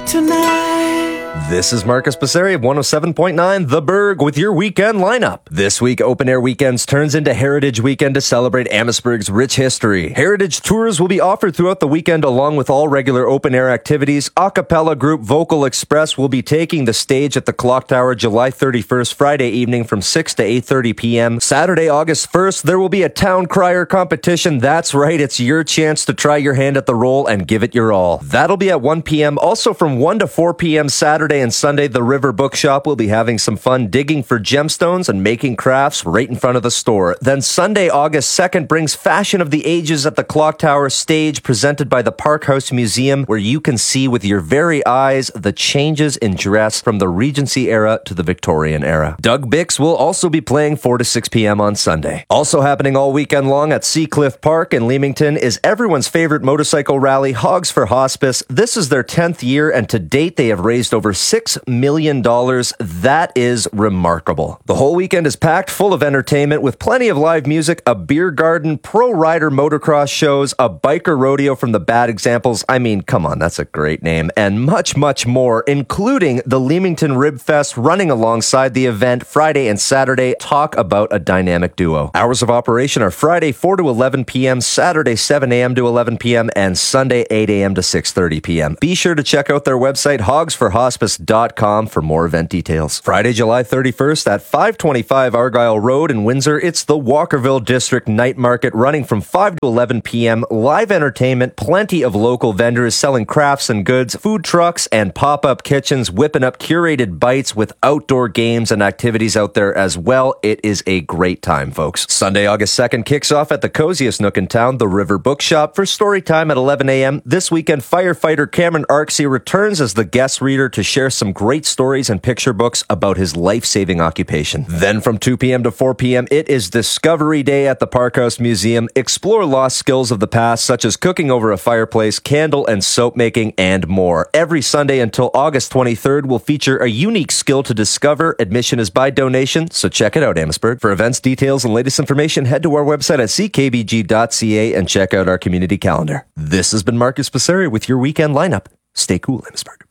tonight. This is Marcus Passeri of 107.9 The Berg with your weekend lineup. This week, Open Air Weekends turns into Heritage Weekend to celebrate Amherstburg's rich history. Heritage tours will be offered throughout the weekend along with all regular open air activities. A cappella group Vocal Express will be taking the stage at the Clock Tower July 31st, Friday evening from 6 to 8:30 p.m. Saturday, August 1st, there will be a town crier competition. That's right, it's your chance to try your hand at the role and give it your all. That'll be at 1 p.m. Also from 1 to 4 p.m. Saturday and Sunday, the River Bookshop will be having some fun digging for gemstones and making crafts right in front of the store. Then Sunday, August 2nd, brings Fashion of the Ages at the Clock Tower stage presented by the Parkhouse Museum, where you can see with your very eyes the changes in dress from the Regency era to the Victorian era. Doug Bix will also be playing 4 to 6 p.m. on Sunday. Also happening all weekend long at Seacliff Park in Leamington is everyone's favorite motorcycle rally, Hogs for Hospice. This is their 10th year, and to date they have raised over $6 million. That is remarkable. The whole weekend is packed full of entertainment with plenty of live music, a beer garden, pro rider motocross shows, a biker rodeo from the Bad Examples. I mean, come on, that's a great name. And much, much more, including the Leamington Rib Fest running alongside the event Friday and Saturday. Talk about a dynamic duo. Hours of operation are Friday 4 to 11 p.m., Saturday 7 a.m. to 11 p.m., and Sunday 8 a.m. to 6:30 p.m. Be sure to check out their website, hogsforhospice.com, for more event details. Friday, July 31st at 525 Argyle Road in Windsor, it's the Walkerville District Night Market running from 5 to 11 p.m. Live entertainment, plenty of local vendors selling crafts and goods, food trucks, and pop-up kitchens whipping up curated bites with outdoor games and activities out there as well. It is a great time, folks. Sunday, August 2nd kicks off at the coziest nook in town, the River Bookshop, for story time at 11 a.m. This weekend, firefighter Cameron Arksey returns as the guest reader to share some great stories and picture books about his life-saving occupation. Then from 2 p.m. to 4 p.m., it is Discovery Day at the Parkhouse Museum. Explore lost skills of the past, such as cooking over a fireplace, candle and soap making, and more. Every Sunday until August 23rd will feature a unique skill to discover. Admission is by donation, so check it out, Amherstburg. For events, details, and latest information, head to our website at ckbg.ca and check out our community calendar. This has been Marcus Passeri with your weekend lineup. Stay cool, Amherstburg.